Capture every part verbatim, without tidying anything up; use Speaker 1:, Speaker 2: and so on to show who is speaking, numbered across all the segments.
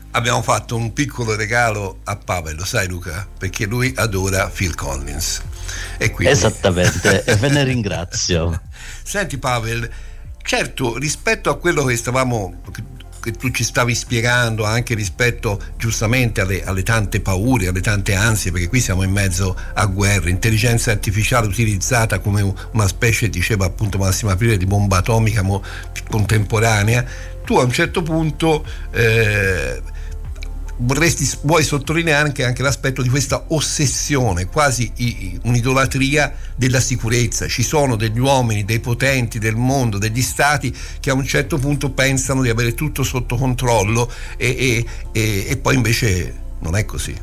Speaker 1: abbiamo fatto un piccolo regalo a Pavel, lo sai Luca? Perché lui adora Phil Collins. E quindi...
Speaker 2: Esattamente, e ve ne ringrazio.
Speaker 1: Senti Pavel, certo, rispetto a quello che stavamo, che tu ci stavi spiegando, anche rispetto giustamente alle, alle tante paure, alle tante ansie, perché qui siamo in mezzo a guerre, intelligenza artificiale utilizzata come una specie, diceva appunto Massimo Aprile, di bomba atomica mo, contemporanea, tu a un certo punto eh, vorresti, vuoi sottolineare anche, anche l'aspetto di questa ossessione, quasi i, un'idolatria della sicurezza. Ci sono degli uomini, dei potenti del mondo, degli stati che a un certo punto pensano di avere tutto sotto controllo e, e, e, e poi invece non è così.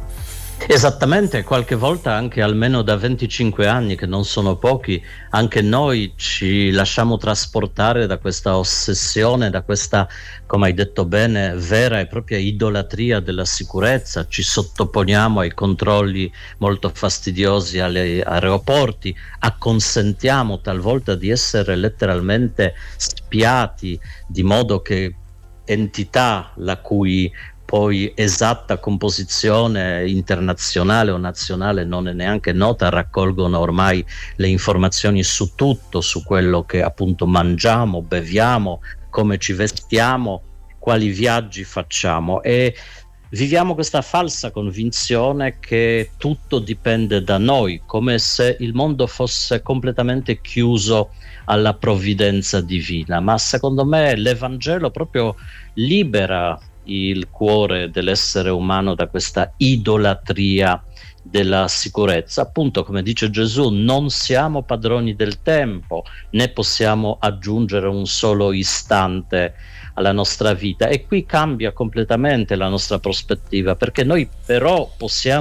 Speaker 2: Esattamente, qualche volta anche almeno da venticinque anni, che non sono pochi, anche noi ci lasciamo trasportare da questa ossessione, da questa, come hai detto bene, vera e propria idolatria della sicurezza. Ci sottoponiamo ai controlli molto fastidiosi agli aeroporti, acconsentiamo talvolta di essere letteralmente spiati, di modo che entità la cui poi esatta composizione internazionale o nazionale non è neanche nota, raccolgono ormai le informazioni su tutto, su quello che appunto mangiamo, beviamo, come ci vestiamo, quali viaggi facciamo, e viviamo questa falsa convinzione che tutto dipende da noi, come se il mondo fosse completamente chiuso alla provvidenza divina. Ma secondo me l'Evangelo proprio libera il cuore dell'essere umano da questa idolatria della sicurezza. Appunto, come dice Gesù, non siamo padroni del tempo, né possiamo aggiungere un solo istante alla nostra vita, e qui cambia completamente la nostra prospettiva, perché noi però possiamo